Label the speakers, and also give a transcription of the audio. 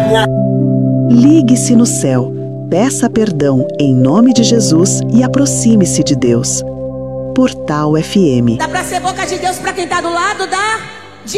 Speaker 1: Ligue-se no céu, peça perdão em nome de Jesus e aproxime-se de Deus. Portal FM.
Speaker 2: Dá pra ser boca de Deus pra quem tá do lado, dá?